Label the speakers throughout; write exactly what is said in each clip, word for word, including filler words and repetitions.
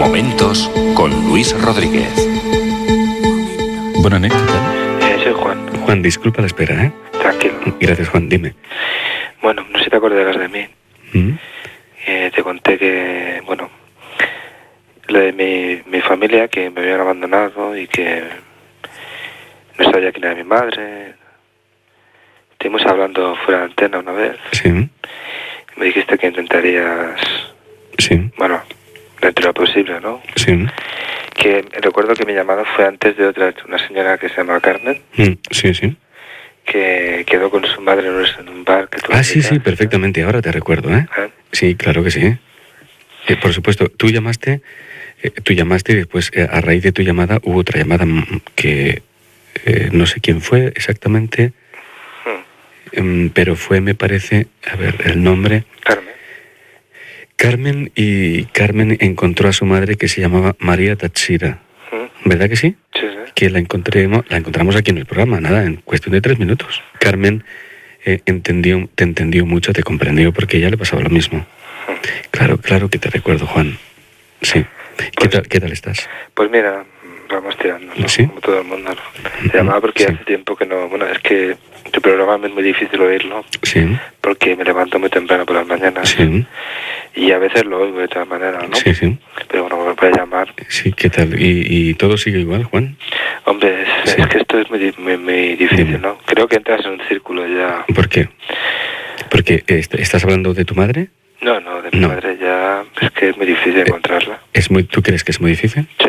Speaker 1: Momentos con Luis Rodríguez.
Speaker 2: Bueno, ¿qué tal?
Speaker 3: Eh, soy Juan.
Speaker 2: Juan, disculpa la espera, ¿eh?
Speaker 3: Tranquilo.
Speaker 2: Gracias, Juan, dime.
Speaker 3: Bueno, no sé si te acordarás de mí.
Speaker 2: ¿Mm?
Speaker 3: Eh, te conté que, bueno, lo de mi, mi familia, que me habían abandonado y que no sabía quién era mi madre. Estuvimos hablando fuera de antena una vez.
Speaker 2: Sí.
Speaker 3: Me dijiste que intentarías,
Speaker 2: Sí.
Speaker 3: bueno, dentro de lo posible, ¿no?
Speaker 2: Sí.
Speaker 3: Que recuerdo que mi llamada fue antes de otra, una señora que se llama Carmen,
Speaker 2: Mm, Sí, sí.
Speaker 3: que quedó con su madre en un, en un bar. Que tú
Speaker 2: Ah, sí, sí,
Speaker 3: invitas,
Speaker 2: perfectamente. Ahora te recuerdo, ¿eh?
Speaker 3: ¿eh?
Speaker 2: Sí, claro que sí. Eh, por supuesto, tú llamaste, eh, tú llamaste y después, eh, a raíz de tu llamada, hubo otra llamada mm, que eh, no sé quién fue exactamente,
Speaker 3: Hmm.
Speaker 2: em, pero fue, me parece, a ver, el nombre...
Speaker 3: Carmen.
Speaker 2: Carmen, y Carmen encontró a su madre que se llamaba María Tachira.
Speaker 3: Hmm.
Speaker 2: ¿Verdad que sí?
Speaker 3: Sí, sí.
Speaker 2: Que la encontremos, la encontramos aquí en el programa, nada, en cuestión de tres minutos. Carmen eh, entendió, te entendió mucho, te comprendió porque a ella le pasaba lo mismo. Claro, claro que te recuerdo, Juan. Sí. ¿Qué
Speaker 3: Pues-
Speaker 2: tal, qué tal estás?
Speaker 3: Pues mira, vamos tirando, ¿no?
Speaker 2: ¿Sí?
Speaker 3: Como todo el mundo, ¿no? Te llamaba porque
Speaker 2: Sí.
Speaker 3: hace tiempo que no... Bueno, es que tu programa me es muy difícil oírlo
Speaker 2: Sí,
Speaker 3: porque me levanto muy temprano por las mañanas
Speaker 2: sí,
Speaker 3: y a veces lo oigo de todas maneras, ¿no?
Speaker 2: sí, sí.
Speaker 3: Pero bueno, me puede llamar.
Speaker 2: Sí, ¿qué tal? ¿Y, y todo sigue igual, Juan?
Speaker 3: Hombre, es,
Speaker 2: Sí.
Speaker 3: es que esto es muy, di- muy, muy difícil,
Speaker 2: Dime.
Speaker 3: ¿no? Creo que entras en un círculo ya...
Speaker 2: ¿Por qué? Porque eh, est- estás hablando de tu madre.
Speaker 3: No, no, de mi
Speaker 2: No.
Speaker 3: madre ya... Es que es muy difícil encontrarla.
Speaker 2: ¿Es muy, ¿Tú crees que es muy difícil?
Speaker 3: Sí.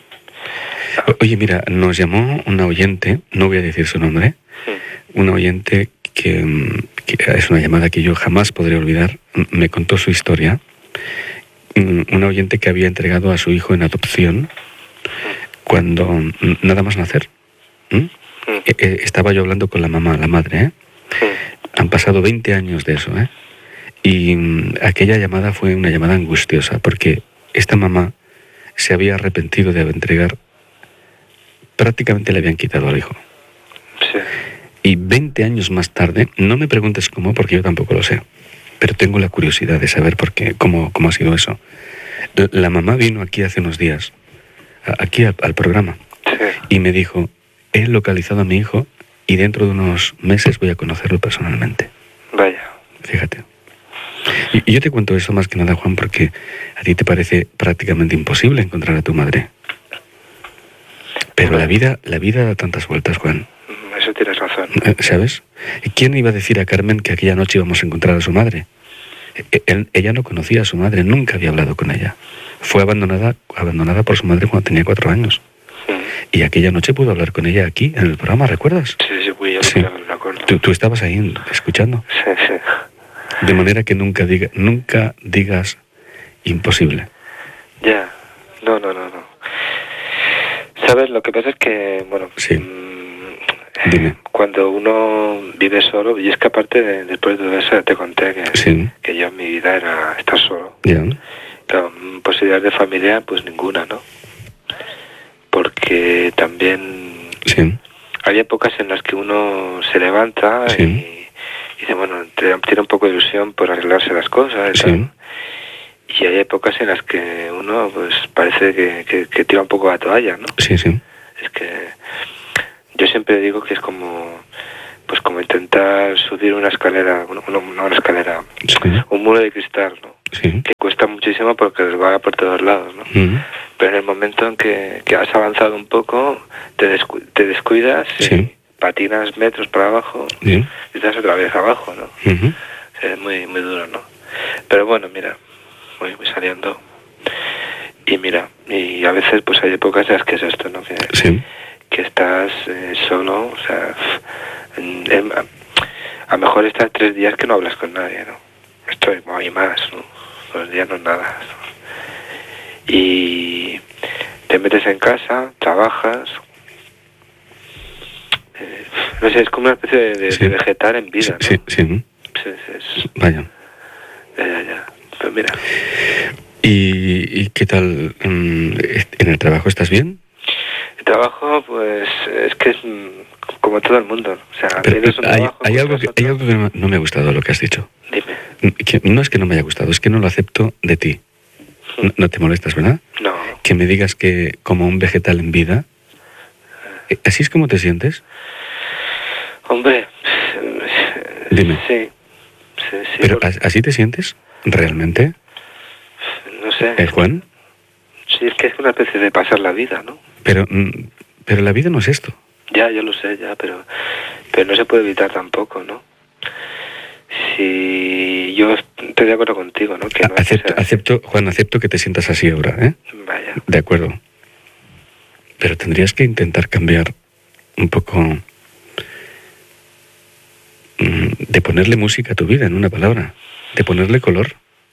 Speaker 2: O- Oye, mira, nos llamó una oyente, no voy a decir su nombre,
Speaker 3: Hmm.
Speaker 2: una oyente que, mm, que es una llamada que yo jamás podré olvidar, m- me contó su historia. Mm, Una oyente que había entregado a su hijo en adopción cuando mm, nada más nacer. ¿Mm?
Speaker 3: Hmm.
Speaker 2: Eh, eh, Estaba yo hablando con la mamá, la madre, ¿eh?
Speaker 3: Hmm.
Speaker 2: Han pasado veinte años de eso, ¿eh? Y mm, aquella llamada fue una llamada angustiosa porque esta mamá se había arrepentido de entregar, prácticamente le habían quitado al hijo.
Speaker 3: Sí.
Speaker 2: Y veinte años más tarde, no me preguntes cómo, porque yo tampoco lo sé, pero tengo la curiosidad de saber por qué, cómo, cómo ha sido eso. La- La mamá vino aquí hace unos días, a- aquí al, al programa,
Speaker 3: Sí.
Speaker 2: y me dijo, he localizado a mi hijo y dentro de unos meses voy a conocerlo personalmente.
Speaker 3: Vaya.
Speaker 2: Fíjate. Y, y yo te cuento eso más que nada, Juan, porque a ti te parece prácticamente imposible encontrar a tu madre. Pero la vida, la vida da tantas vueltas, Juan.
Speaker 3: Mm, Eso tienes razón.
Speaker 2: Eh, ¿Sabes? ¿Quién iba a decir a Carmen que aquella noche íbamos a encontrar a su madre? Eh, él- ella no conocía a su madre, nunca había hablado con ella. Fue abandonada, abandonada por su madre cuando tenía cuatro años.
Speaker 3: Hmm.
Speaker 2: Y aquella noche pudo hablar con ella aquí, en el programa, ¿recuerdas?
Speaker 3: Sí, sí, pues yo
Speaker 2: Sí.
Speaker 3: lo me acuerdo.
Speaker 2: Tú, tú estabas ahí en- escuchando.
Speaker 3: Sí, sí.
Speaker 2: De manera que nunca, diga, nunca digas imposible.
Speaker 3: Ya, no, no, no, no. ¿Sabes? Lo que pasa es que, bueno,
Speaker 2: Sí.
Speaker 3: mm,
Speaker 2: Dime.
Speaker 3: cuando uno vive solo, y es que aparte de, después de todo eso te conté que,
Speaker 2: Sí,
Speaker 3: que yo en mi vida era estar solo.
Speaker 2: ya.
Speaker 3: Pero mm, posibilidades de familia, pues ninguna, ¿no? Porque también
Speaker 2: Sí,
Speaker 3: hay épocas en las que uno se levanta
Speaker 2: Sí.
Speaker 3: y, y dice, bueno, te- tiene un poco de ilusión por arreglarse las cosas y
Speaker 2: Sí.
Speaker 3: tal. Y hay épocas en las que uno pues parece que, que, que tira un poco la toalla, ¿no?
Speaker 2: sí, sí.
Speaker 3: Es que yo siempre digo que es como pues como intentar subir una escalera, bueno, no no una escalera,
Speaker 2: Sí,
Speaker 3: un muro de cristal, ¿no?
Speaker 2: sí.
Speaker 3: Que cuesta muchísimo porque resbala por todos lados, ¿no?
Speaker 2: Mm,
Speaker 3: Pero en el momento en que, que has avanzado un poco, te, descu- te descuidas y
Speaker 2: Sí.
Speaker 3: patinas metros para abajo
Speaker 2: Sí.
Speaker 3: y estás otra vez abajo, ¿no?
Speaker 2: Ujú.
Speaker 3: O sea, es muy, muy duro, ¿no? Pero bueno, mira, voy, voy saliendo. Y mira, y a veces pues hay épocas en las que es esto, ¿no? Que,
Speaker 2: Sí.
Speaker 3: que estás eh, solo, o sea, en- en- a, a lo mejor estás tres días que no hablas con nadie, ¿no? Estoy hay más, ¿no? Dos días no es nada. ¿no? Y te metes en casa, trabajas, eh, no sé, es como una especie de, de,
Speaker 2: Sí.
Speaker 3: de vegetar en vida,
Speaker 2: Sí,
Speaker 3: ¿no?
Speaker 2: sí, sí.
Speaker 3: Sí, sí, sí.
Speaker 2: Vaya.
Speaker 3: Ya, ya, ya. Pues mira,
Speaker 2: ¿Y, y qué tal? mm, ¿En el trabajo estás bien?
Speaker 3: el trabajo, pues, es que es mm, como todo el mundo. O sea,
Speaker 2: Pero
Speaker 3: tienes un
Speaker 2: hay,
Speaker 3: trabajo,
Speaker 2: hay algo que,
Speaker 3: encuentras
Speaker 2: hay
Speaker 3: otro.
Speaker 2: algo que no- no me ha gustado lo que has dicho.
Speaker 3: Dime.
Speaker 2: Que no es que no me haya gustado, es que no lo acepto de ti. No, no te molestas, ¿verdad?
Speaker 3: No.
Speaker 2: que me digas que como un vegetal en vida, ¿así es como te sientes?
Speaker 3: Hombre,
Speaker 2: Dime.
Speaker 3: Sí, sí, sí.
Speaker 2: ¿Pero
Speaker 3: porque,
Speaker 2: así te sientes realmente,
Speaker 3: no sé.
Speaker 2: eh, Juan?
Speaker 3: Sí, es que es una especie de pasar la vida, ¿no?
Speaker 2: Pero, mm, pero la vida no es esto.
Speaker 3: Ya, yo lo sé, ya, pero, pero no se puede evitar tampoco, ¿no? Si yo estoy de acuerdo contigo, ¿no? Que no hay que
Speaker 2: Acepto,
Speaker 3: ser-
Speaker 2: acepto, Juan, acepto que te sientas así ahora, ¿eh?
Speaker 3: Vaya.
Speaker 2: De acuerdo. Pero tendrías que intentar cambiar un poco, mm, de ponerle música a tu vida, en una palabra, de ponerle color.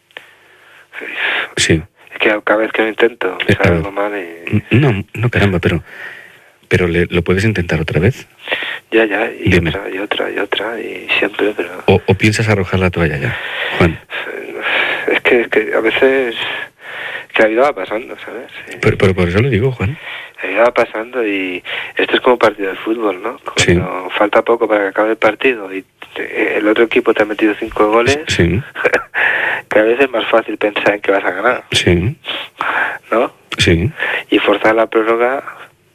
Speaker 2: Sí.
Speaker 3: Es que cada vez que lo intento me
Speaker 2: Eh,
Speaker 3: sale
Speaker 2: a ver.
Speaker 3: algo mal y...
Speaker 2: No, no, caramba, pero, pero le- lo puedes intentar otra vez.
Speaker 3: Ya, ya, y
Speaker 2: Dime.
Speaker 3: otra, y otra, y otra, y siempre, pero...
Speaker 2: O, o piensas arrojar la toalla ya, Juan.
Speaker 3: Es que, es que a veces... Que la vida va pasando, ¿sabes? Y
Speaker 2: Pero, pero por eso lo digo, Juan.
Speaker 3: la vida va pasando y esto es como un partido de fútbol, ¿no?
Speaker 2: Sí.
Speaker 3: Cuando falta poco para que acabe el partido y te- el otro equipo te ha metido cinco goles,
Speaker 2: Sí,
Speaker 3: que a veces es más fácil pensar en que vas a ganar,
Speaker 2: sí,
Speaker 3: ¿no?
Speaker 2: sí.
Speaker 3: Y forzar la prórroga,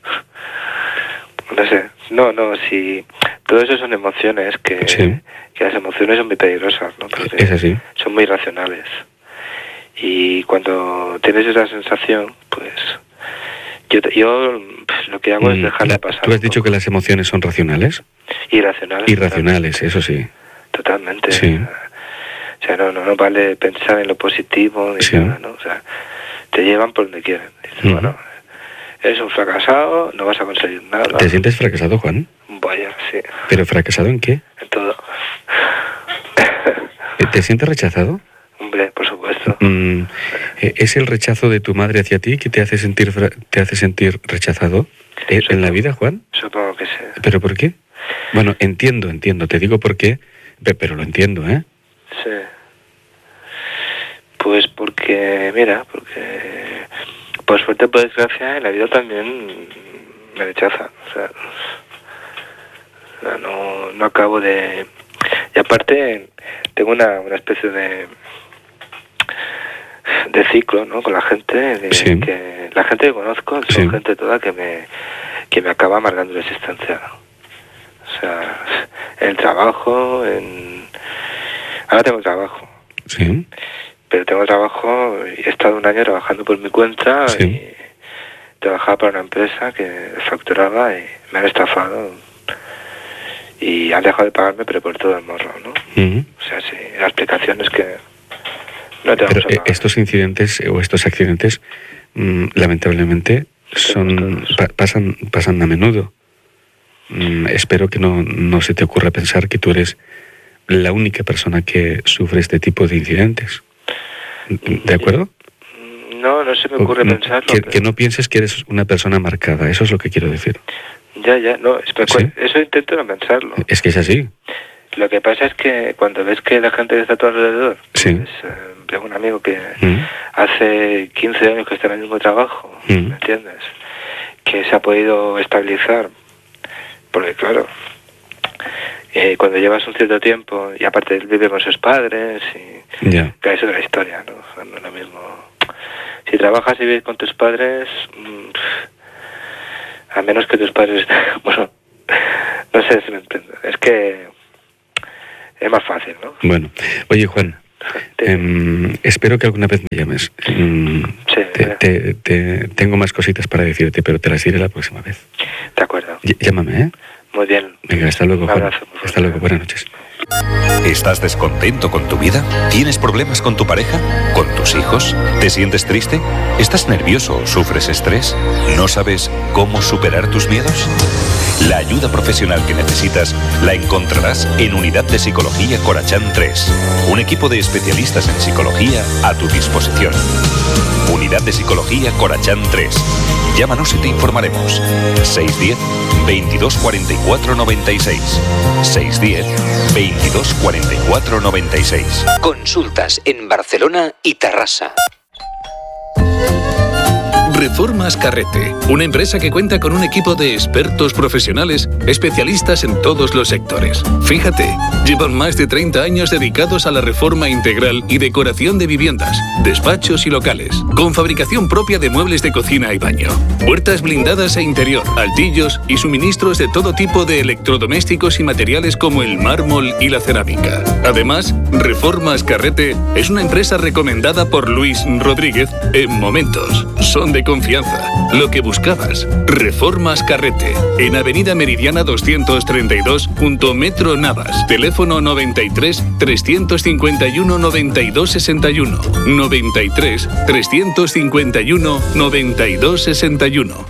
Speaker 3: no sé, no, no, si todo eso son emociones que,
Speaker 2: Sí.
Speaker 3: que las emociones son muy peligrosas, ¿no? Porque
Speaker 2: Es así.
Speaker 3: son muy irracionales. Y cuando tienes esa sensación, pues yo, te- yo pues, lo que hago es
Speaker 2: Mm,
Speaker 3: dejarla
Speaker 2: la-
Speaker 3: pasar.
Speaker 2: ¿Tú has
Speaker 3: un
Speaker 2: dicho
Speaker 3: poco.
Speaker 2: que las emociones son racionales?
Speaker 3: Irracionales.
Speaker 2: Irracionales, eso sí.
Speaker 3: Totalmente.
Speaker 2: Sí.
Speaker 3: O sea, no, no, no vale pensar en lo positivo ni
Speaker 2: Sí.
Speaker 3: nada, ¿no? O sea, te llevan por donde quieren. Dices,
Speaker 2: Ujú.
Speaker 3: bueno, eres un fracasado, no vas a conseguir nada.
Speaker 2: ¿Te sientes fracasado, Juan?
Speaker 3: Vaya, sí,
Speaker 2: ¿Pero fracasado en qué?
Speaker 3: en todo.
Speaker 2: ¿Te sientes rechazado?
Speaker 3: Hombre, por supuesto.
Speaker 2: Mm, ¿Es el rechazo de tu madre hacia ti que te hace sentir fra- te hace sentir rechazado eh, en la vida, Juan?
Speaker 3: Supongo que sí.
Speaker 2: ¿Pero por qué? Bueno, entiendo, entiendo. Te digo por qué, pe- pero lo entiendo, ¿eh?
Speaker 3: Sí. Pues porque, mira, porque por suerte o por desgracia en la vida también me rechazan. O sea, o sea, no, no acabo de... Y aparte tengo una, una especie de de ciclo, ¿no? Con la gente, de,
Speaker 2: Sí.
Speaker 3: que la gente que conozco son
Speaker 2: Sí.
Speaker 3: gente toda que me que me acaba amargando la existencia. O sea, en el trabajo, en... Ahora tengo trabajo,
Speaker 2: Sí.
Speaker 3: pero tengo trabajo y he estado un año trabajando por mi cuenta
Speaker 2: Sí.
Speaker 3: y trabajaba para una empresa que facturaba y me han estafado y han dejado de pagarme pero por todo el morro, ¿no?
Speaker 2: Ujú.
Speaker 3: O sea, sí, la explicación es que no tengo
Speaker 2: Pero eh,
Speaker 3: nada.
Speaker 2: estos incidentes eh, o estos accidentes, mm, lamentablemente, son
Speaker 3: todos.
Speaker 2: pa- pasan pasan a menudo. Mm, espero que no, no se te ocurra pensar que tú eres la única persona que sufre este tipo de incidentes. ¿De acuerdo?
Speaker 3: No, no se me ocurre
Speaker 2: O, mm,
Speaker 3: pensarlo.
Speaker 2: que,
Speaker 3: pero-
Speaker 2: que no pienses que eres una persona marcada, eso es lo que quiero decir.
Speaker 3: Ya, ya, no, es- me
Speaker 2: ¿Sí?
Speaker 3: cu- eso intento no pensarlo.
Speaker 2: Es que es así.
Speaker 3: Lo que pasa es que cuando ves que la gente que está a tu alrededor,
Speaker 2: Sí.
Speaker 3: pues, eh, tengo un amigo que
Speaker 2: Mm.
Speaker 3: hace quince años que está en el mismo trabajo,
Speaker 2: Mm.
Speaker 3: ¿me entiendes? Que se ha podido estabilizar, porque claro, eh, cuando llevas un cierto tiempo, y aparte él vive con sus padres, y
Speaker 2: Ya.
Speaker 3: que es otra historia, ¿no? O sea, no es lo mismo. Si trabajas y vives con tus padres, mm, a menos que tus padres, bueno, no sé si me entiendo, es que es más fácil, ¿no?
Speaker 2: Bueno, oye Juan,
Speaker 3: Te-
Speaker 2: em, espero que alguna vez me llames. Em,
Speaker 3: Sí,
Speaker 2: te-
Speaker 3: eh.
Speaker 2: te- te- tengo más cositas para decirte, pero te las diré la próxima vez.
Speaker 3: De acuerdo.
Speaker 2: Ll- Llámame, ¿eh?
Speaker 3: Muy bien.
Speaker 2: Venga, hasta luego,
Speaker 3: Un
Speaker 2: Juan.
Speaker 3: abrazo, muy
Speaker 2: Hasta
Speaker 3: fuerte.
Speaker 2: luego, buenas noches.
Speaker 1: ¿Estás descontento con tu vida? ¿Tienes problemas con tu pareja? ¿Con tus hijos? ¿Te sientes triste? ¿Estás nervioso o sufres estrés? ¿No sabes cómo superar tus miedos? La ayuda profesional que necesitas la encontrarás en Unidad de Psicología Corachán tres. Un equipo de especialistas en psicología a tu disposición. Unidad de Psicología Corachán tres. Llámanos y te informaremos. seis diez, veintidós cuarenta y cuatro noventa y seis. seis diez, veintidós cuarenta y cuatro noventa y seis.
Speaker 4: Consultas en Barcelona y Tarrasa. Reformas Carrete, una empresa que cuenta con un equipo de expertos profesionales especialistas en todos los sectores. Fíjate, llevan más de treinta años dedicados a la reforma integral y decoración de viviendas, despachos y locales, con fabricación propia de muebles de cocina y baño, puertas blindadas e interior, altillos y suministros de todo tipo de electrodomésticos y materiales como el mármol y la cerámica. Además, Reformas Carrete es una empresa recomendada por Luis Rodríguez en Momentos. Son de confianza. Lo que buscabas. Reformas Carrete. En Avenida Meridiana doscientos treinta y dos, junto Metro Navas. Teléfono noventa y tres, trescientos cincuenta y uno, noventa y dos sesenta y uno. noventa y tres, trescientos cincuenta y uno, noventa y dos sesenta y uno.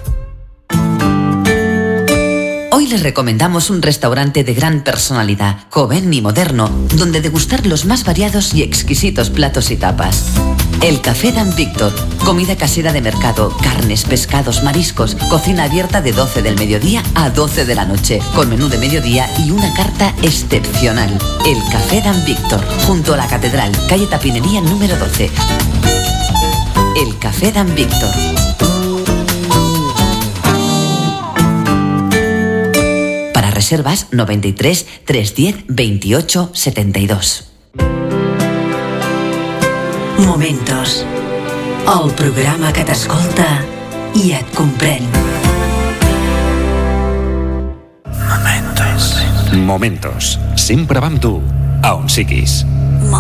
Speaker 5: Hoy les recomendamos un restaurante de gran personalidad, joven y moderno, donde degustar los más variados y exquisitos platos y tapas. El Café Dan Víctor, comida casera de mercado, carnes, pescados, mariscos, cocina abierta de doce del mediodía a doce de la noche, con menú de mediodía y una carta excepcional. El Café Dan Víctor, junto a la Catedral, calle Tapinería número doce. El Café Dan Víctor. Para reservas noventa y tres, trescientos diez, veintiocho, setenta y dos.
Speaker 6: Momentos. El programa que t'escolta i et comprèn.
Speaker 1: Momentos. Momentos. Sempre va amb tu, a on siguis.